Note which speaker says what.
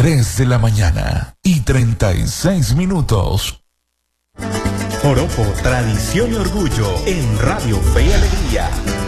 Speaker 1: 3 de la mañana y 36 minutos.
Speaker 2: Joropo, tradición y orgullo en Radio Fe y Alegría.